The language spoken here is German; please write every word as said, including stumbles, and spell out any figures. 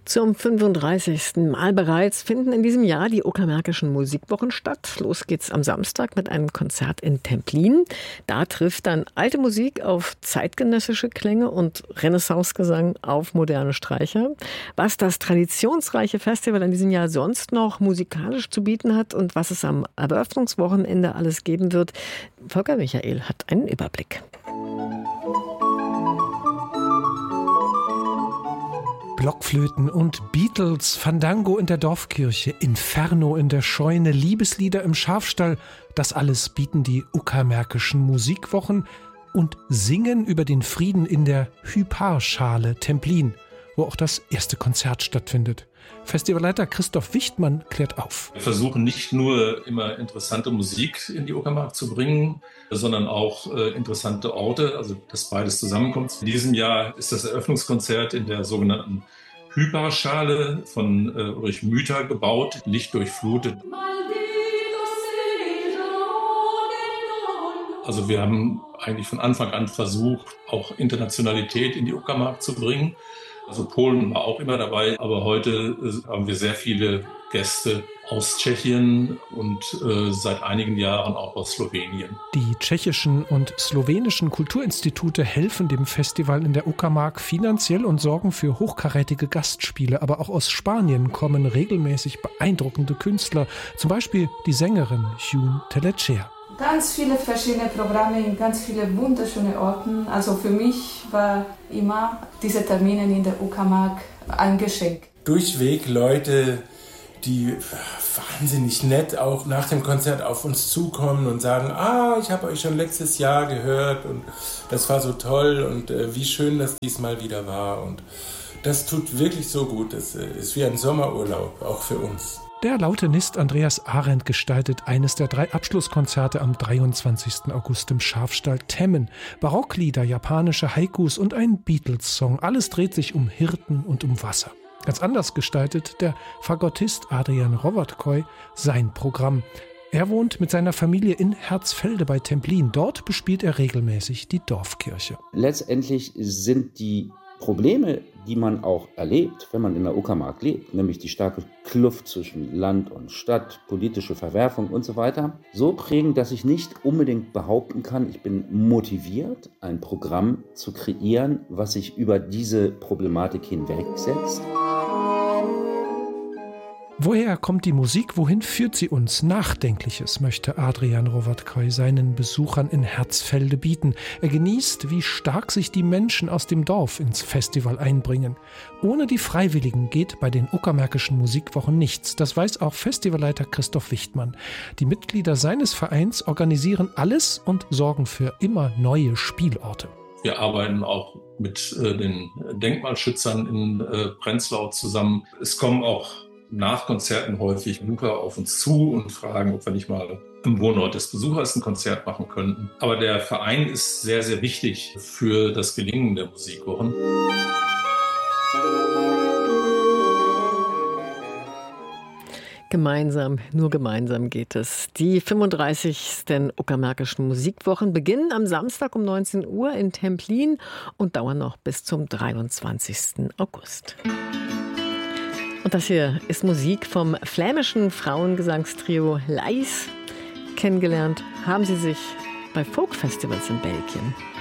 Zum fünfunddreißigsten Mal bereits finden in diesem Jahr die Uckermärkischen Musikwochen statt. Los geht's am Samstag mit einem Konzert in Templin. Da trifft dann alte Musik auf zeitgenössische Klänge und Renaissancegesang auf moderne Streicher. Was das traditionsreiche Festival in diesem Jahr sonst noch musikalisch zu bieten hat und was es am Eröffnungswochenende alles geben wird, Volker Michael hat einen Überblick. Blockflöten und Beatles, Fandango in der Dorfkirche, Inferno in der Scheune, Liebeslieder im Schafstall, das alles bieten die Uckermärkischen Musikwochen und singen über den Frieden in der Hyparschale Templin, wo auch das erste Konzert stattfindet. Festivalleiter Christoph Wichtmann klärt auf. Wir versuchen nicht nur immer interessante Musik in die Uckermark zu bringen, sondern auch äh, interessante Orte, also dass beides zusammenkommt. In diesem Jahr ist das Eröffnungskonzert in der sogenannten Hyparschale von äh, Ulrich Müther gebaut, lichtdurchflutet. Also wir haben eigentlich von Anfang an versucht, auch Internationalität in die Uckermark zu bringen. Also Polen war auch immer dabei, aber heute haben wir sehr viele Gäste aus Tschechien und äh, seit einigen Jahren auch aus Slowenien. Die tschechischen und slowenischen Kulturinstitute helfen dem Festival in der Uckermark finanziell und sorgen für hochkarätige Gastspiele. Aber auch aus Spanien kommen regelmäßig beeindruckende Künstler, zum Beispiel die Sängerin June Telechea. Ganz viele verschiedene Programme in ganz viele wunderschöne Orten. Also für mich war immer diese Termine in der Uckermark ein Geschenk. Durchweg Leute, die wahnsinnig nett auch nach dem Konzert auf uns zukommen und sagen, ah, ich habe euch schon letztes Jahr gehört und das war so toll und äh, wie schön das diesmal wieder war. Und das tut wirklich so gut. Das äh, ist wie ein Sommerurlaub, auch für uns. Der Lautenist Andreas Arendt gestaltet eines der drei Abschlusskonzerte am dreiundzwanzigsten August im Schafstall Temmen. Barocklieder, japanische Haikus und ein Beatles-Song. Alles dreht sich um Hirten und um Wasser. Ganz anders gestaltet der Fagottist Adrian Rovatkoj sein Programm. Er wohnt mit seiner Familie in Herzfelde bei Templin. Dort bespielt er regelmäßig die Dorfkirche. Letztendlich sind die Probleme, die man auch erlebt, wenn man in der Uckermark lebt, nämlich die starke Kluft zwischen Land und Stadt, politische Verwerfung und so weiter, so prägend, dass ich nicht unbedingt behaupten kann, ich bin motiviert, ein Programm zu kreieren, was sich über diese Problematik hinwegsetzt. Woher kommt die Musik? Wohin führt sie uns? Nachdenkliches möchte Adrian Rovatkoj seinen Besuchern in Herzfelde bieten. Er genießt, wie stark sich die Menschen aus dem Dorf ins Festival einbringen. Ohne die Freiwilligen geht bei den Uckermärkischen Musikwochen nichts. Das weiß auch Festivalleiter Christoph Wichtmann. Die Mitglieder seines Vereins organisieren alles und sorgen für immer neue Spielorte. Wir arbeiten auch mit äh, den Denkmalschützern in äh, Prenzlau zusammen. Es kommen auch nach Konzerten häufig Besucher auf uns zu und fragen, ob wir nicht mal im Wohnort des Besuchers ein Konzert machen könnten. Aber der Verein ist sehr, sehr wichtig für das Gelingen der Musikwochen. Gemeinsam, nur gemeinsam geht es. Die fünfunddreißigsten Uckermärkischen Musikwochen beginnen am Samstag um neunzehn Uhr in Templin und dauern noch bis zum dreiundzwanzigsten August. Und das hier ist Musik vom flämischen Frauengesangstrio Leis. Kennengelernt haben sie sich bei Folkfestivals in Belgien.